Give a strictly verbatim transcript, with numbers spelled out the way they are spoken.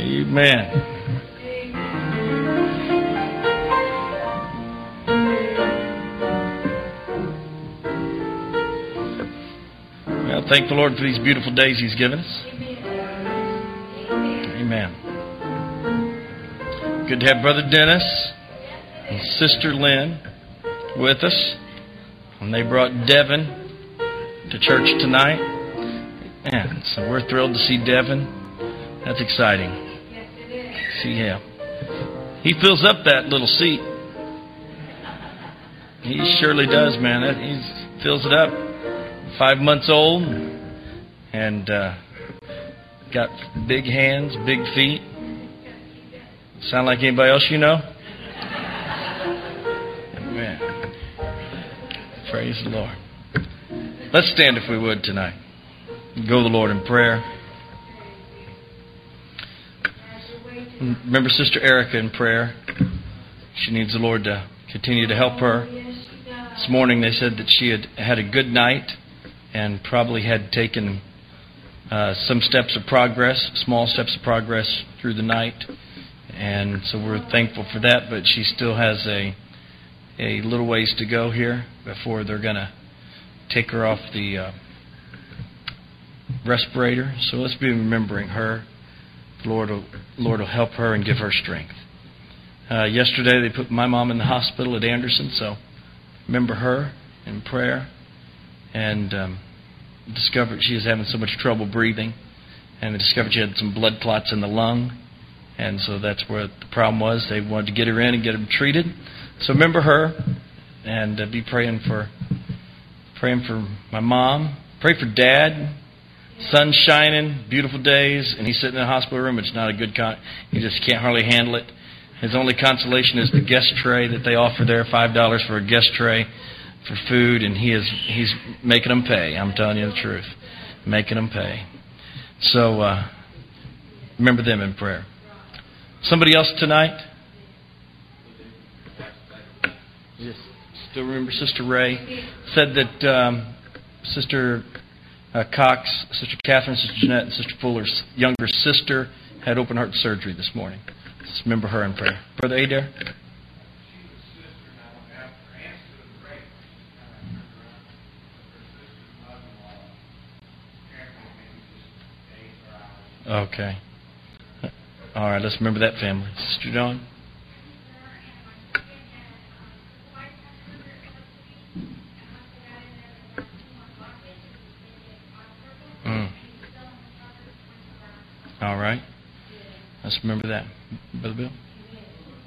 Amen. Well, thank the Lord for these beautiful days He's given us. Amen. Good to have Brother Dennis and Sister Lynn with us. And they brought Devin to church tonight. Man, so we're thrilled to see Devin. That's exciting. See him. He fills up that little seat. He surely does, man. He fills it up. Five months old. And uh, got big hands, big feet. Sound like anybody else you know? Amen. Praise the Lord. Let's stand if we would tonight. Go to the Lord in prayer. Remember Sister Erica in prayer. She needs the Lord to continue to help her. This morning they said that she had had a good night and probably had taken uh, some steps of progress, small steps of progress through the night. And so we're thankful for that, but she still has a a little ways to go here before they're going to take her off the uh, respirator. So let's be remembering her. The Lord will, Lord will help her and give her strength. Uh, yesterday they put my mom in the hospital at Anderson, so remember her in prayer. And um, discovered she was having so much trouble breathing, and they discovered she had some blood clots in the lung. And so that's where the problem was. They wanted to get her in and get her treated. So remember her, and uh, be praying for praying for my mom. Pray for Dad. Sun's shining, beautiful days, and he's sitting in a hospital room. It's not a good con. He just can't hardly handle it. His only consolation is the guest tray that they offer there, five dollars for a guest tray for food, and he is he's making them pay. I'm telling you the truth, making them pay. So uh, remember them in prayer. Somebody else tonight? Yes. Still remember Sister Ray said that um, Sister uh, Cox, Sister Catherine, Sister Jeanette, and Sister Fuller's younger sister had open heart surgery this morning. Just remember her in prayer. Brother Adair? Okay. All right, let's remember that family. Sister Dawn? Mm. All right. Let's remember that. Brother Bill?